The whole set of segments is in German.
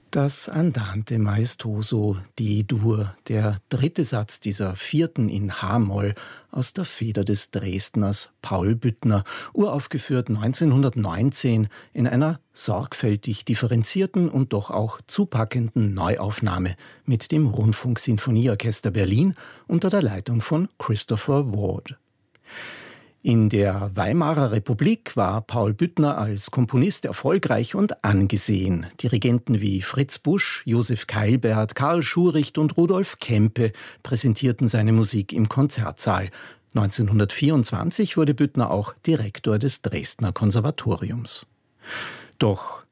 Das Andante maestoso D-Dur, der dritte Satz dieser vierten in H-Moll aus der Feder des Dresdners Paul Büttner, uraufgeführt 1919 in einer sorgfältig differenzierten und doch auch zupackenden Neuaufnahme mit dem Rundfunksinfonieorchester Berlin unter der Leitung von Christopher Ward. In der Weimarer Republik war Paul Büttner als Komponist erfolgreich und angesehen. Dirigenten wie Fritz Busch, Josef Keilbert, Karl Schuricht und Rudolf Kempe präsentierten seine Musik im Konzertsaal. 1924 wurde Büttner auch Direktor des Dresdner Konservatoriums. Doch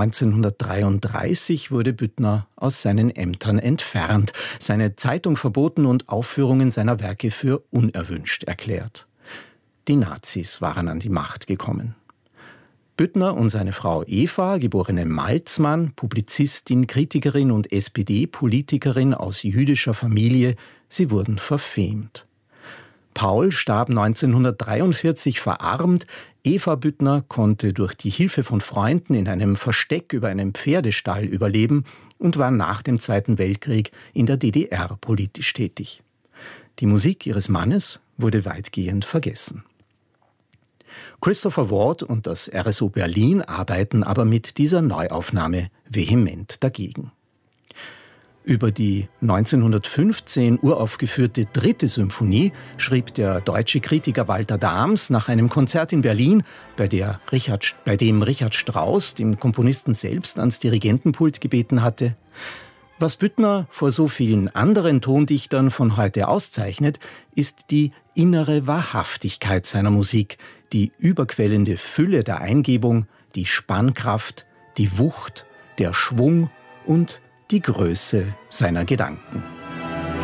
1933 wurde Büttner aus seinen Ämtern entfernt, seine Zeitung verboten und Aufführungen seiner Werke für unerwünscht erklärt. Die Nazis waren an die Macht gekommen. Büttner und seine Frau Eva, geborene Malzmann, Publizistin, Kritikerin und SPD-Politikerin aus jüdischer Familie, sie wurden verfemt. Paul starb 1943 verarmt, Eva Büttner konnte durch die Hilfe von Freunden in einem Versteck über einem Pferdestall überleben und war nach dem Zweiten Weltkrieg in der DDR politisch tätig. Die Musik ihres Mannes wurde weitgehend vergessen. Christopher Ward und das RSO Berlin arbeiten aber mit dieser Neuaufnahme vehement dagegen. Über die 1915 uraufgeführte dritte Symphonie schrieb der deutsche Kritiker Walter Dahms nach einem Konzert in Berlin, bei dem Richard Strauss dem Komponisten selbst ans Dirigentenpult gebeten hatte: Was Büttner vor so vielen anderen Tondichtern von heute auszeichnet, ist die innere Wahrhaftigkeit seiner Musik, die überquellende Fülle der Eingebung, die Spannkraft, die Wucht, der Schwung und die Größe seiner Gedanken.